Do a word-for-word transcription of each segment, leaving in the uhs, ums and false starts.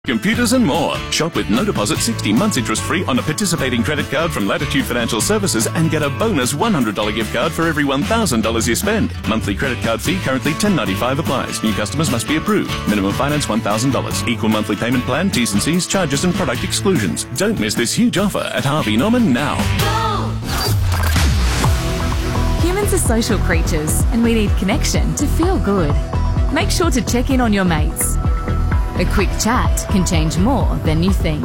Computers and more. Shop with no deposit, sixty months interest free on a participating credit card from Latitude Financial Services and get a bonus one hundred dollars gift card for every one thousand dollars you spend. Monthly credit card fee currently ten ninety-five applies. New customers must be approved. Minimum finance one thousand dollars. Equal monthly payment plan, T's and C's, charges and product exclusions. Don't miss this huge offer at Harvey Norman now. Humans are social creatures and we need connection to feel good. Make sure to check in on your mates. A quick chat can change more than you think.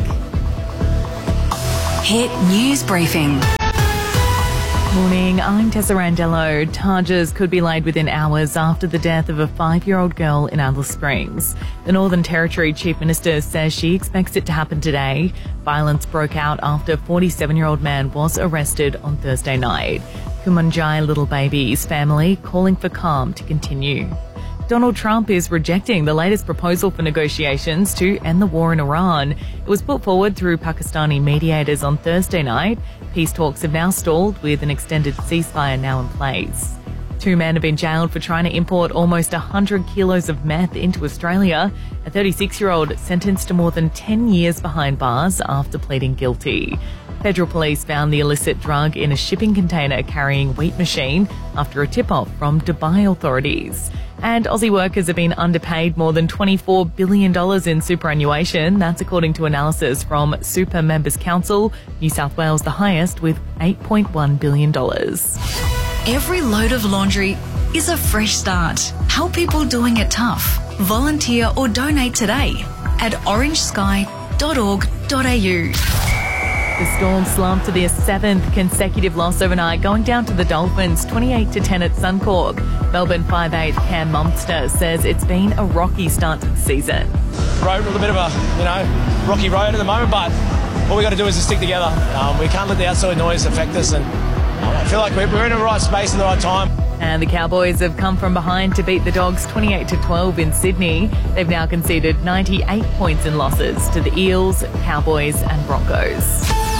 Hit News Briefing. Morning, I'm Tessa Randello. Charges could be laid within hours after the death of a five-year-old girl in Alice Springs. The Northern Territory Chief Minister says she expects it to happen today. Violence broke out after a forty-seven-year-old man was arrested on Thursday night. Kumanjai Little Baby's family calling for calm to continue. Donald Trump is rejecting the latest proposal for negotiations to end the war in Iran. It was put forward through Pakistani mediators on Thursday night. Peace talks have now stalled with an extended ceasefire now in place. Two men have been jailed for trying to import almost one hundred kilos of meth into Australia. A thirty-six-year-old sentenced to more than ten years behind bars after pleading guilty. Federal police found the illicit drug in a shipping container carrying wheat machine after a tip-off from Dubai authorities. And Aussie workers have been underpaid more than twenty-four billion dollars in superannuation. That's according to analysis from Super Members Council. New South Wales the highest with eight point one billion dollars. Every load of laundry is a fresh start. Help people doing it tough. Volunteer or donate today at orange sky dot org dot a u. The Storm slumped to their seventh consecutive loss overnight, going down to the Dolphins twenty-eight to ten at Suncorp. Melbourne five eight Cam Munster says it's been a rocky start to the season. Road, a little bit of a, you know, rocky road at the moment, but all we got to do is to stick together. Um, we can't let the outside noise affect us, and um, I feel like we're, we're in the right space at the right time. And the Cowboys have come from behind to beat the Dogs twenty-eight to twelve in Sydney. They've now conceded ninety-eight points in losses to the Eels, Cowboys and Broncos.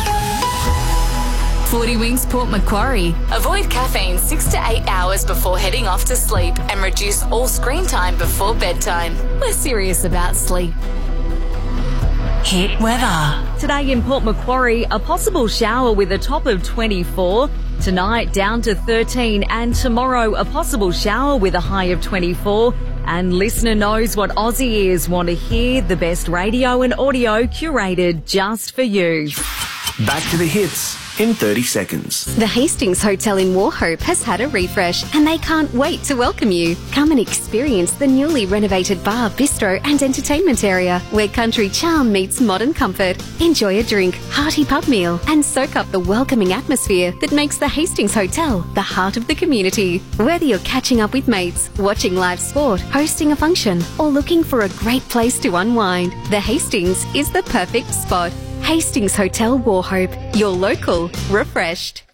forty Winks Port Macquarie. Avoid caffeine six to eight hours before heading off to sleep and reduce all screen time before bedtime. We're serious about sleep. Hit weather. Today in Port Macquarie, a possible shower with a top of twenty-four. Tonight down to thirteen, and tomorrow a possible shower with a high of twenty-four. And listener knows what Aussie ears want to hear, the best radio and audio curated just for you. Back to the hits in thirty seconds. The Hastings Hotel in Wauchope has had a refresh and they can't wait to welcome you. Come and experience the newly renovated bar, bistro and entertainment area where country charm meets modern comfort. Enjoy a drink, hearty pub meal and soak up the welcoming atmosphere that makes the Hastings Hotel the heart of the community. Whether you're catching up with mates, watching live sport, hosting a function or looking for a great place to unwind, the Hastings is the perfect spot. Hastings Hotel Wauchope, your local refreshed.